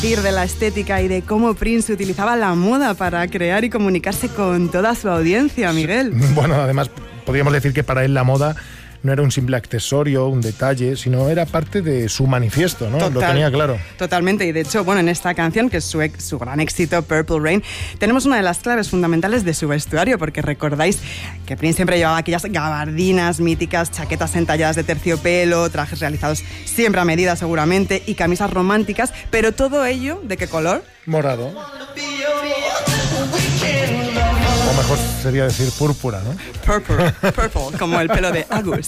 decir de la estética y de cómo Prince utilizaba la moda para crear y comunicarse con toda su audiencia, Miguel? Bueno, además podríamos decir que para él la moda no era un simple accesorio, un detalle, sino era parte de su manifiesto, ¿no? Lo tenía claro. Totalmente, y de hecho, bueno, en esta canción, que es su gran éxito, Purple Rain, tenemos una de las claves fundamentales de su vestuario, porque recordáis que Prince siempre llevaba aquellas gabardinas míticas, chaquetas entalladas de terciopelo, trajes realizados siempre a medida seguramente, y camisas románticas, pero todo ello, ¿de qué color? Morado. O mejor sería decir púrpura, ¿no? Purple, como el pelo de Agus.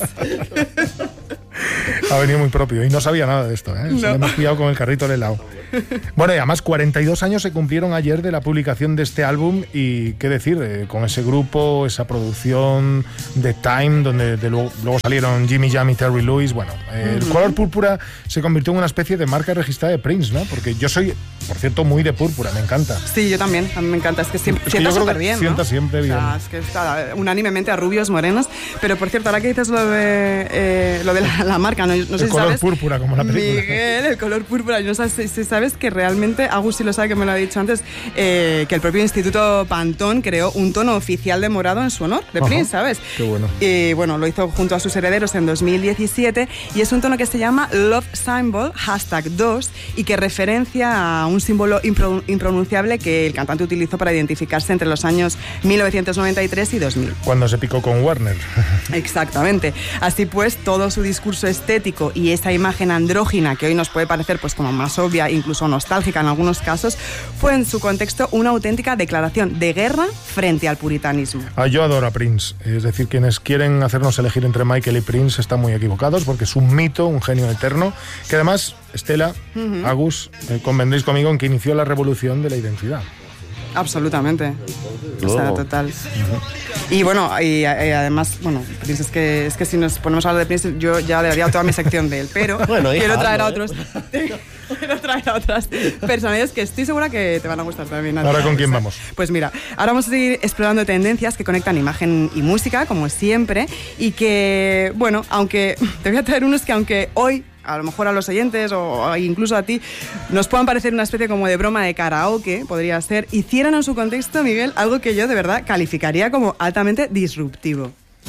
Ha venido muy propio y no sabía nada de esto, ¿eh? No. Se le hemos pillado con el carrito del helado. Bueno, y además 42 años se cumplieron ayer de la publicación de este álbum y qué decir, con ese grupo, esa producción de Time, donde luego salieron Jimmy Jam y Terry Lewis. Bueno, el color púrpura se convirtió en una especie de marca registrada de Prince, ¿no? Porque yo soy, por cierto, muy de púrpura, me encanta. Sí, yo también, a mí me encanta, es que sienta súper bien, ¿no? Sienta siempre bien. O sea, es que está unánimemente a rubios, morenos, pero por cierto, ahora que dices lo de la marca, no sé si sabes... El color púrpura, como la película. Miguel, el color púrpura, no sé si sabes que realmente, Agus sí lo sabe, que me lo ha dicho antes, que el propio Instituto Pantone creó un tono oficial de morado en su honor, de Prince, ¿sabes? Qué bueno. Y bueno, lo hizo junto a sus herederos en 2017 y es un tono que se llama Love Symbol, #2, y que referencia a un símbolo impronunciable que el cantante utilizó para identificarse entre los años 1993 y 2000. Cuando se picó con Warner. Exactamente. Así pues, todo su discurso estético y esa imagen andrógina que hoy nos puede parecer pues como más obvia, incluso nostálgica en algunos casos, fue en su contexto una auténtica declaración de guerra frente al puritanismo. Yo adoro a Prince, es decir, quienes quieren hacernos elegir entre Michael y Prince están muy equivocados porque es un mito, un genio eterno, que además, Estela, Agus, convendréis conmigo en que inició la revolución de la identidad. Absolutamente. O sea, total. Y bueno, y además, bueno, Prince, es que si nos ponemos a hablar de Prince, yo ya daría toda mi sección de él, pero bueno, quiero traer a otros. Quiero traer a otras personalidades que estoy segura que te van a gustar también. ¿Ahora con quién vamos? Pues mira, ahora vamos a seguir explorando tendencias que conectan imagen y música, como siempre, y que, bueno, aunque te voy a traer unos que aunque hoy a lo mejor a los oyentes o incluso a ti nos puedan parecer una especie como de broma de karaoke, podría ser, hicieran en su contexto, Miguel, algo que yo de verdad calificaría como altamente disruptivo.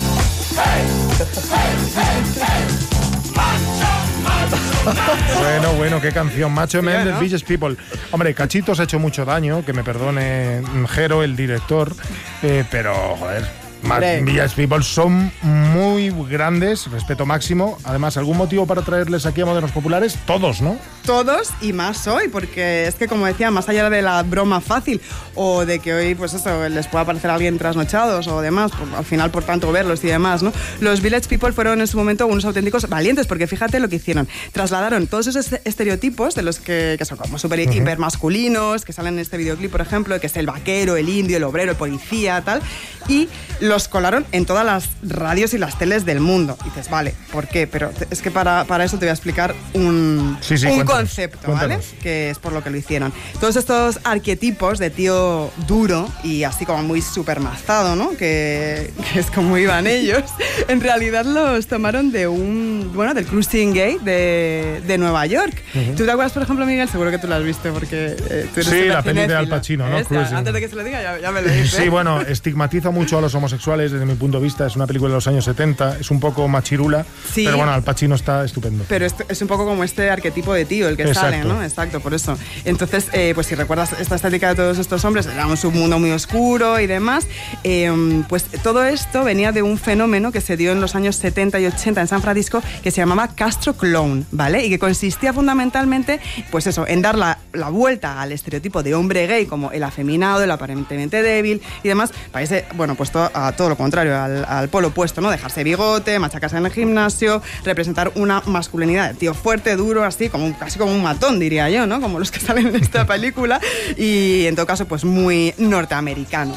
Bueno, qué canción, Macho Man, ¿no? Del Village People. Hombre, Cachitos ha hecho mucho daño, que me perdone Jero, el director, pero, joder, Village People son muy grandes, respeto máximo. Además, ¿algún motivo para traerles aquí a Modernos Populares? Todos, ¿no? Todos y más hoy, porque es que, como decía, más allá de la broma fácil o de que hoy, pues eso, les pueda parecer a alguien trasnochados o demás, al final por tanto verlos y demás, ¿no? Los Village People fueron en su momento unos auténticos valientes, porque fíjate lo que hicieron. Trasladaron todos esos estereotipos de los que son como súper hiper masculinos, que salen en este videoclip, por ejemplo, que es el vaquero, el indio, el obrero, el policía, tal, y los colaron en todas las radios y las teles del mundo. Y dices, vale, ¿por qué? Pero es que para eso te voy a explicar un concepto, ¿vale? Que es por lo que lo hicieron. Todos estos arquetipos de tío duro y así como muy supermazado, ¿no? Que es como iban ellos. En realidad los tomaron de del Cruising Gay de Nueva York. ¿Tú te acuerdas, por ejemplo, Miguel? Seguro que tú lo has visto porque tú eres sí, la peli de Al Pacino, ¿no? Antes de que se lo diga, ya me lo dice. Sí, bueno, estigmatiza mucho a los homosexuales desde mi punto de vista. Es una película de los años 70, es un poco machirula, sí, pero bueno, Al Pacino está estupendo. Pero es un poco como este arquetipo de tío, el que sale, ¿no? Exacto, por eso. Entonces, pues si recuerdas esta estética de todos estos hombres, era un submundo muy oscuro y demás, pues todo esto venía de un fenómeno que se dio en los años 70 y 80 en San Francisco, que se llamaba Castro Clown, ¿vale? Y que consistía fundamentalmente, pues eso, en dar la vuelta al estereotipo de hombre gay como el afeminado, el aparentemente débil y demás, parece, bueno, pues a todo lo contrario, al polo opuesto, ¿no? Dejarse bigote, machacarse en el gimnasio, representar una masculinidad de tío fuerte, duro, así, casi como un matón, diría yo, ¿no? Como los que salen en esta película y en todo caso, pues muy norteamericano.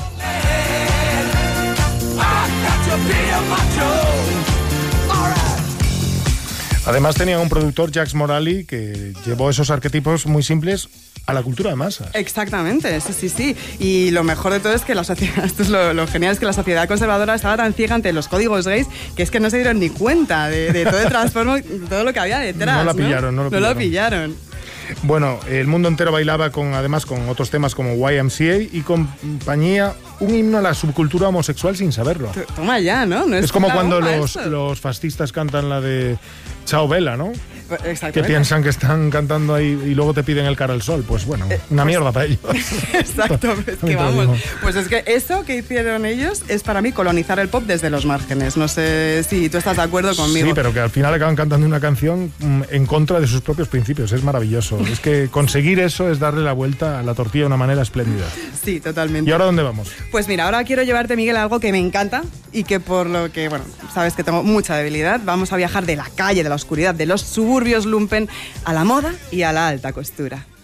Además tenía un productor, Jax Morali, que llevó esos arquetipos muy simples a la cultura de masas. Exactamente, sí. Y lo mejor de todo es que la sociedad, esto es lo genial, es que la sociedad conservadora estaba tan ciega ante los códigos gays que es que no se dieron ni cuenta de todo el transformo, de todo lo que había detrás. No lo pillaron. Bueno, el mundo entero bailaba además con otros temas como YMCA y compañía, un himno a la subcultura homosexual sin saberlo. Toma ya, ¿no? Es como cuando los fascistas cantan la de Chao Vela, ¿no? Que piensan que están cantando ahí y luego te piden el cara al sol. Pues bueno, una mierda para ellos. Exacto, es que vamos. Pues es que eso que hicieron ellos es para mí colonizar el pop desde los márgenes. No sé si tú estás de acuerdo conmigo. Sí, pero que al final acaban cantando una canción en contra de sus propios principios. Es maravilloso. Es que conseguir eso es darle la vuelta a la tortilla de una manera espléndida. Sí, totalmente. ¿Y ahora dónde vamos? Pues mira, ahora quiero llevarte, Miguel, a algo que me encanta y que por lo que, bueno, sabes que tengo mucha debilidad. Vamos a viajar de la calle, de la oscuridad, de los suburbios lumpen a la moda y a la alta costura.